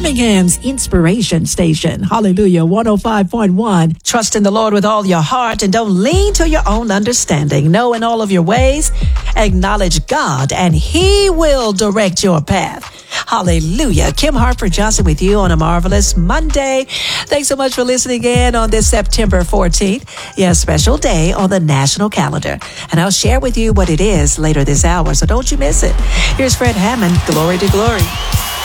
Birmingham's Inspiration Station. Hallelujah. 105.1. Trust in the Lord with all your heart and don't lean to your own understanding. Know in all of your ways, acknowledge God, and He will direct your path. Hallelujah. Kim Hartford Johnson with you on a marvelous Monday. Thanks so much for listening in on this September 14th. Yeah, special day on the national calendar. And I'll share with you what it is later this hour, so don't you miss it. Here's Fred Hammond, Glory to Glory.